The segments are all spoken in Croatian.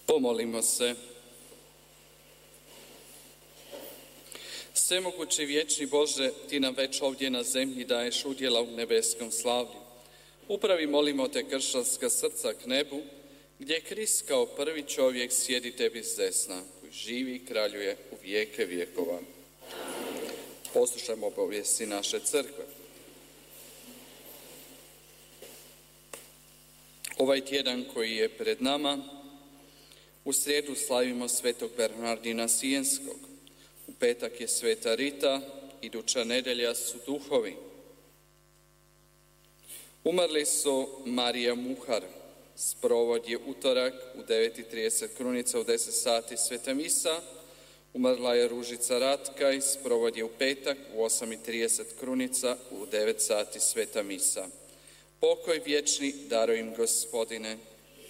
Pomolimo se. Svemogući vječni Bože, Ti nam već ovdje na zemlji daješ udjela u nebeskom slavlju. Upravi molimo Te kršćanska srca k nebu, gdje Krist kao prvi čovjek sjedi Tebi s desna, koji živi i kraljuje u vijeke vjekova. Poslušajmo obavijesti naše crkve. Ovaj tjedan koji je pred nama, u srijedu slavimo svetog Bernardina Sienskog. U petak je sveta Rita, iduća nedjelja su duhovi. Umrli su Marija Muhar, sprovod je utorak u 9:30 krunica, u 10 sati sveta misa. Umrla je Ružica Ratkaj, sprovod je u petak u 8:30 krunica, u 9 sati sveta misa. Pokoj vječni daruj im, Gospodine.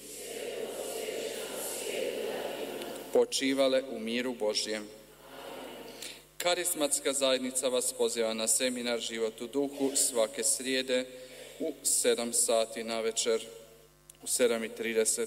Počivale u miru Božjem. Karizmatska zajednica vas poziva na seminar Život u duhu svake srijede u 7 sati navečer, u 7:30.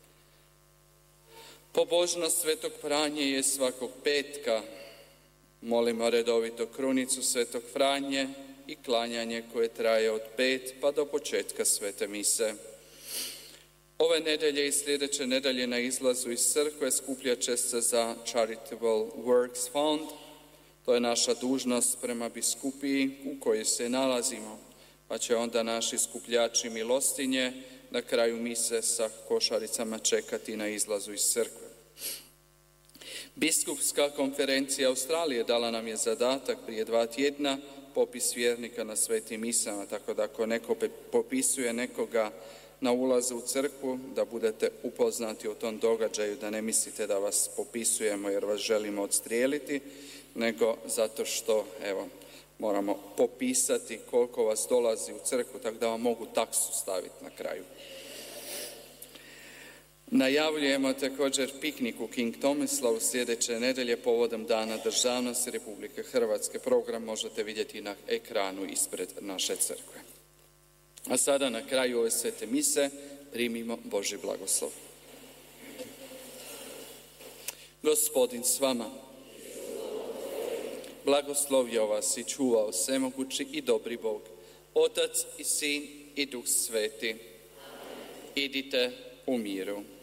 Pobožnost svetog Franje je svakog petka. Molimo redovito krunicu svetog Franje i klanjanje koje traje od 5 pa do početka svete mise. Ove nedjelje i sljedeće nedjelje na izlazu iz crkve skupljat će se za Charitable Works Fund. To je naša dužnost prema biskupiji u kojoj se nalazimo, pa će onda naši skupljači milostinje na kraju mise sa košaricama čekati na izlazu iz crkve. Biskupska konferencija Australije dala nam je zadatak prije 2 tjedna popis vjernika na svetim misama, tako da ako neko popisuje nekoga na ulazu u crkvu, da budete upoznati o tom događaju, da ne mislite da vas popisujemo jer vas želimo odstrijeliti, nego zato što, moramo popisati koliko vas dolazi u crkvu, tako da vam mogu taksu staviti na kraju. Najavljujemo također piknik u King Tomislavu sljedeće nedjelje povodom Dana državnosti Republike Hrvatske. Program možete vidjeti na ekranu ispred naše crkve. A sada na kraju ove svete mise primimo Božji blagoslov. Gospodin s vama. Blagoslovio vas i čuvao svemogući i dobri Bog, Otac i Sin i Duh Sveti. Idite u miru.